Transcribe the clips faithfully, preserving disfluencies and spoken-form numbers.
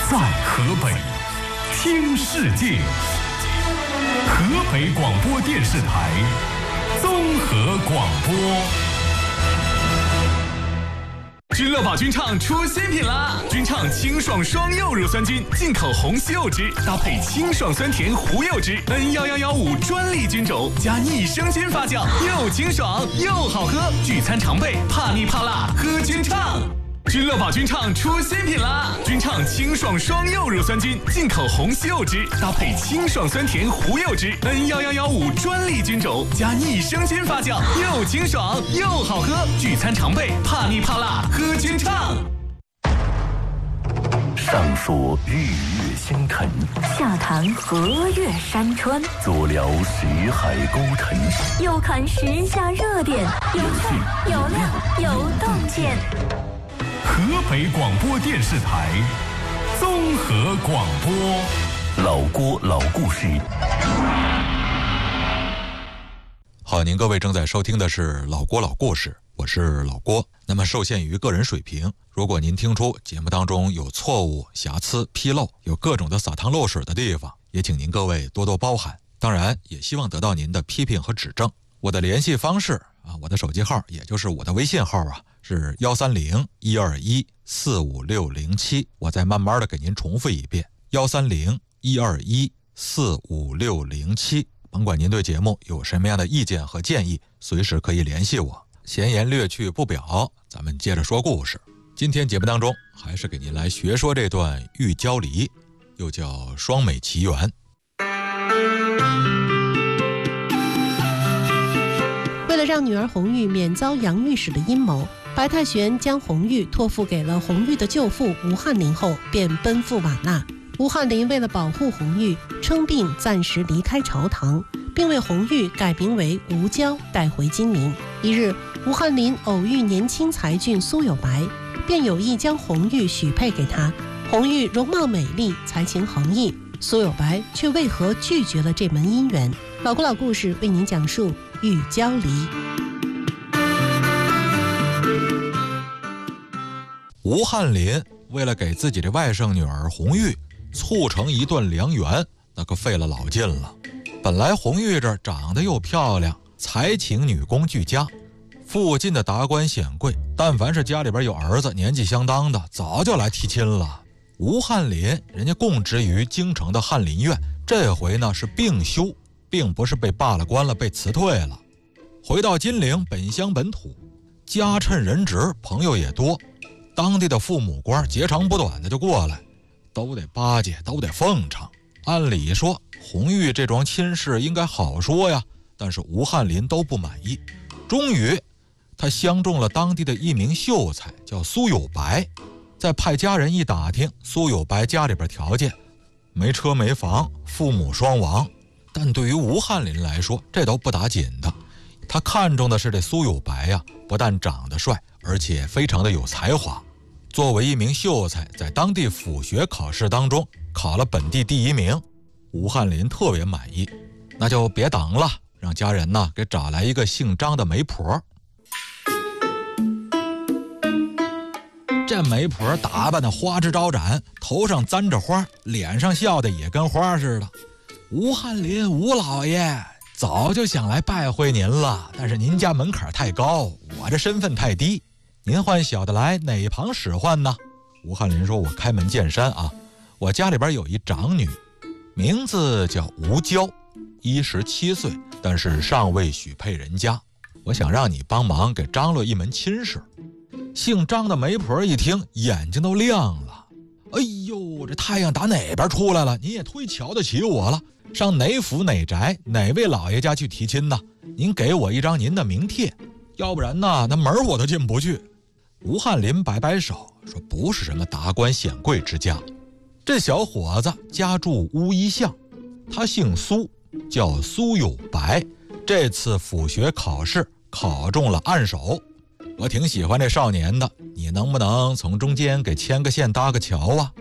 在河北听世界。河北广播电视台综合广播。君乐宝君畅出新品啦！君畅清爽双柚乳酸菌，进口红西柚汁，搭配清爽酸甜胡柚汁 N 一一一五专利菌种，加益生菌发酵，又清爽又好喝。聚餐常备，怕腻怕辣，喝君畅。君乐宝君畅出新品啦！君畅清爽双柚乳酸菌，进口红西柚汁，搭配清爽酸甜胡柚汁 N 一一一五专利菌种，加益生菌发酵，又清爽又好喝。聚餐常备，怕腻怕辣，喝君畅。 上说日月星辰， 下谈河岳山川， 左聊识海沟沉， 右看时下热点，有趣有料有洞见。 河北广播电视台综合广播。 老郭老故事。 好，您各位正在收听的是老郭老故事，我是老郭。那么受限于个人水平，如果您听出节目当中有错误、瑕疵、纰漏，有各种的洒汤漏水的地方，也请您各位多多包涵。当然也希望得到您的批评和指正。我的联系方式啊，我的手机号也就是我的微信号啊，是幺三零一二一四五六零七。我再慢慢的给您重复一遍，幺三零一二一四五六零七。甭管您对节目有什么样的意见和建议，随时可以联系我。闲言略去不表，咱们接着说故事。今天节目当中还是给您来学说这段玉娇梨，又叫双美奇缘。 为了让女儿红玉免遭杨御史的阴谋，白太玄将红玉托付给了红玉的舅父吴翰林后，便奔赴瓦剌。吴翰林为了保护红玉，称病暂时离开朝堂，并为红玉改名为吴娇，带回金陵。一日，吴翰林偶遇年轻才俊苏有白，便有意将红玉许配给他。红玉容貌美丽，才情横溢，苏有白却为何拒绝了这门姻缘？老郭老故事为您讲述玉娇梨。 吴翰林为了给自己的外甥女儿红玉促成一段良缘，那可费了老劲了。本来红玉这长得又漂亮，才情女工俱佳，附近的达官显贵但凡是家里边有儿子年纪相当的，早就来提亲了。吴翰林人家供职于京城的翰林院，这回呢是病休，并不是被罢了官了，被辞退了。回到金陵本乡本土，家趁人直，朋友也多，当地的父母官截长补短的就过来，都得巴结，都得奉承。按理说红玉这桩亲事应该好说呀，但是吴翰林都不满意。终于他相中了当地的一名秀才，叫苏有白。再派家人一打听，苏有白家里边条件没车没房，父母双亡，但对于吴翰林来说这都不打紧的。他看中的是这苏有白呀，不但长得帅，而且非常的有才华。作为一名秀才，在当地府学考试当中考了本地第一名，吴翰林特别满意。那就别等了，让家人呢给找来一个姓张的媒婆。这媒婆打扮的花枝招展，头上簪着花，脸上笑的也跟花似的。吴翰林，吴老爷，早就想来拜会您了，但是您家门槛太高，我这身份太低，您唤小的来哪旁使唤呢？吴翰林说，我开门见山啊，我家里边有一长女，名字叫吴娇，一十七岁，但是尚未许配人家，我想让你帮忙给张罗一门亲事。姓张的媒婆一听，眼睛都亮了。哎呦，这太阳打哪边出来了？您也忒瞧得起我了，上哪府哪宅哪位老爷家去提亲呢？您给我一张您的名帖，要不然呢那门我都进不去。吴翰林摆摆手说，不是什么达官显贵之家，这小伙子家住乌衣巷，他姓苏，叫苏有白，这次府学考试考中了按手，我挺喜欢这少年的，你能不能从中间给牵个线搭个桥啊？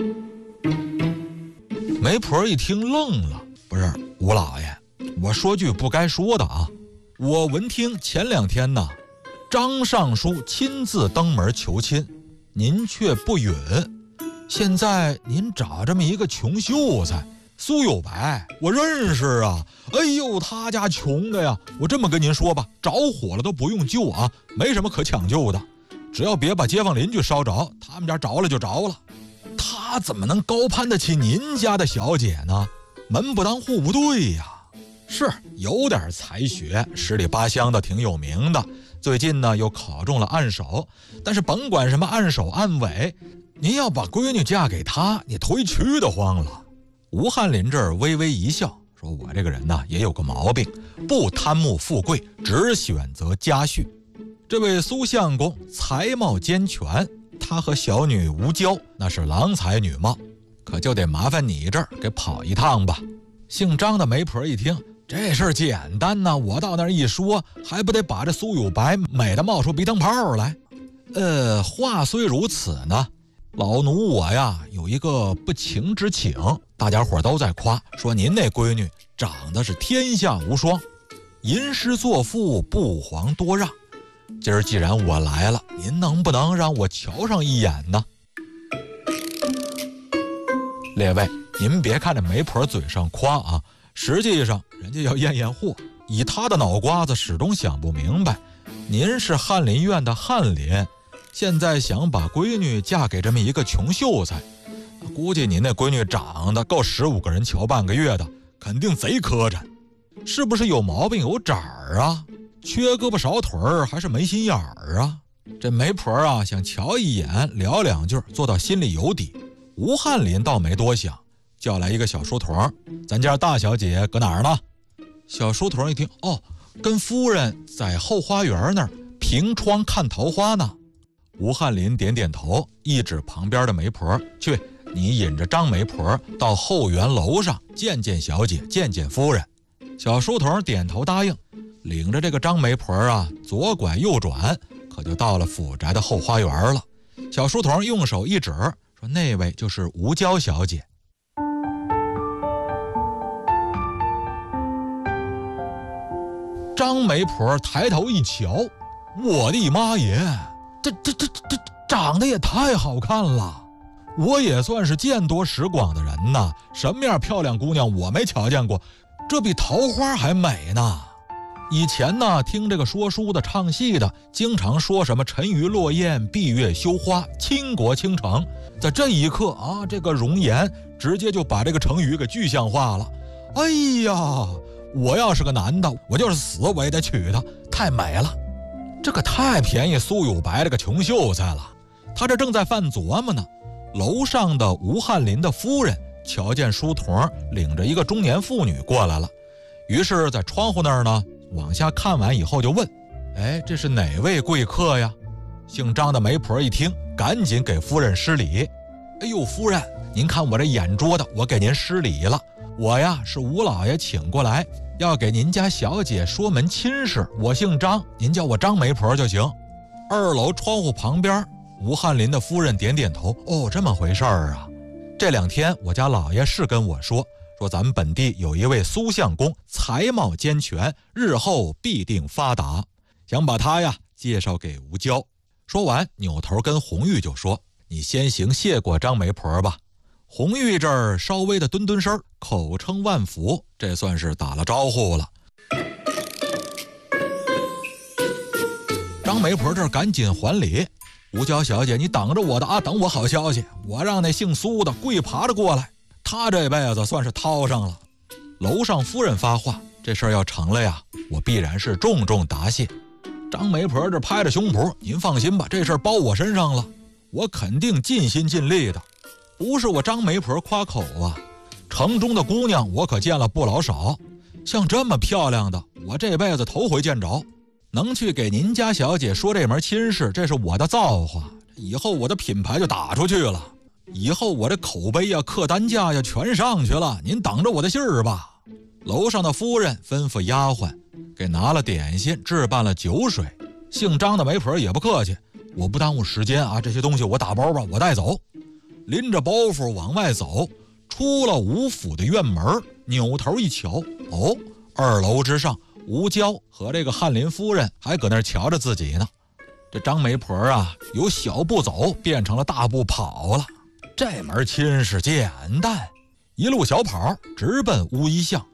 媒婆一听愣了，不是吴老爷，我说句不该说的啊，我闻听前两天呢，张尚书亲自登门求亲，您却不允， 现在您找这么一个穷秀才苏有白，我认识啊。哎呦，他家穷的呀，我这么跟您说吧，着火了都不用救啊，没什么可抢救的，只要别把街坊邻居烧着，他们家着了就着了。他怎么能高攀得起您家的小姐呢？门不当户不对呀。是有点才学，十里八乡的挺有名的，最近呢又考中了按手，但是甭管什么按手按尾，您要把闺女嫁给他，你忒屈得慌了。吴翰林这儿微微一笑，说我这个人呢也有个毛病，不贪慕富贵，只选择家训。这位苏相公才貌兼全，他和小女吴娇那是郎才女貌，可就得麻烦你这儿给跑一趟吧。姓张的媒婆一听，这事儿简单呐，我到那儿一说，还不得把这苏有白美得冒出鼻灯泡来。呃，话虽如此呢，老奴我呀有一个不情之请，大家伙都在夸，说您那闺女长得是天下无双，吟诗作赋不遑多让。今儿既然我来了，您能不能让我瞧上一眼呢？列位，您别看这媒婆嘴上夸啊，实际上人家要验验货，以他的脑瓜子始终想不明白，您是翰林院的翰林，现在想把闺女嫁给这么一个穷秀才，估计您那闺女长得够十五个人瞧半个月的，肯定贼磕碜，是不是有毛病有褶儿啊？缺胳膊少腿儿还是没心眼儿啊？这媒婆啊想瞧一眼聊两句，做到心里有底。吴翰林倒没多想，叫来一个小书童，咱家大小姐搁哪儿呢？小书童一听，哦，跟夫人在后花园那儿凭窗看桃花呢。吴翰林点点头，一指旁边的媒婆，去，你引着张媒婆到后园楼上见见小姐，见见夫人。小书童点头答应，领着这个张媒婆啊左拐右转，可就到了府宅的后花园了。小书童用手一指，说那位就是吴娇小姐。张媒婆抬头一瞧，我的妈耶，这这这这长得也太好看了，我也算是见多识广的人呐，什么样漂亮姑娘我没瞧见过，这比桃花还美呢。以前呢，听这个说书的唱戏的经常说什么沉鱼落雁，闭月羞花，倾国倾城，在这一刻啊，这个容颜直接就把这个成语给具象化了。哎呀，我要是个男的，我就是死我也得娶她，太美了。这可太便宜苏有白这个穷秀才了。他这正在犯琢磨呢，楼上的吴翰林的夫人瞧见书童领着一个中年妇女过来了，于是在窗户那儿呢往下看完以后就问，哎，这是哪位贵客呀？姓张的媒婆一听，赶紧给夫人施礼。哎呦，夫人，您看我这眼拙的，我给您施礼了。我呀是吴老爷请过来，要给您家小姐说门亲事，我姓张，您叫我张媒婆就行。二楼窗户旁边，吴翰林的夫人点点头，哦，这么回事儿啊。这两天我家老爷是跟我说，说咱们本地有一位苏相公，才貌兼全，日后必定发达，想把他呀介绍给吴娇。说完扭头跟红玉就说，你先行谢过张媒婆吧。红玉这儿稍微的蹲蹲身，口称万福，这算是打了招呼了。张媒婆这儿赶紧还礼，吴娇小姐，你等着我的啊，等我好消息，我让那姓苏的跪爬着过来，他这辈子算是掏上了。楼上夫人发话，这事儿要成了呀，我必然是重重答谢。张媒婆这拍着胸脯，您放心吧，这事儿包我身上了，我肯定尽心尽力的。不是我张媒婆夸口啊，城中的姑娘我可见了不老少，像这么漂亮的我这辈子头回见着。能去给您家小姐说这门亲事，这是我的造化，以后我的品牌就打出去了，以后我这口碑呀、客单价呀全上去了，您等着我的信儿吧。楼上的夫人吩咐丫鬟给拿了点心，置办了酒水。姓张的媒婆也不客气，我不耽误时间啊，这些东西我打包吧，我带走。拎着包袱往外走，出了吴府的院门，扭头一瞧，哦，二楼之上吴娇和这个翰林夫人还搁那儿瞧着自己呢。这张媒婆啊，由小步走变成了大步跑了。 这门亲事简单，一路小跑直奔乌衣巷。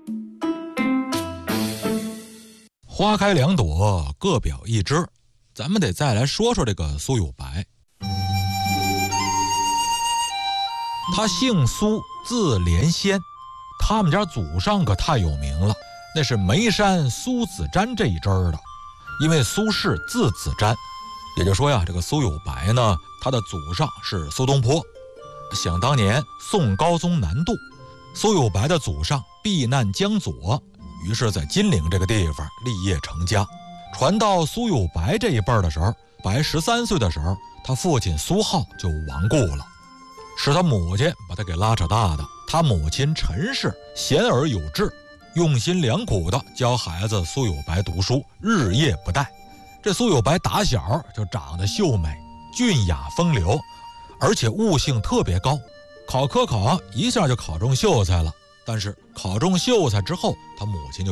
花开两朵，各表一枝，咱们得再来说说这个苏有白。他姓苏，字连仙，他们家祖上可太有名了，那是眉山苏子瞻这一支儿的。因为苏轼字子瞻，也就是说呀，这个苏有白呢，他的祖上是苏东坡。想当年宋高宗南渡，苏有白的祖上避难江左，于是在金陵这个地方立业成家。传到苏有白这一辈儿的时候，白十三岁的时候，他父亲苏浩就亡故了，是他母亲把他给拉扯大的。他母亲陈氏贤而有志，用心良苦地教孩子苏有白读书，日夜不怠。这苏有白打小就长得秀美、俊雅风流，而且悟性特别高，考科考一下就考中秀才了。但是考中秀才之后，他母亲就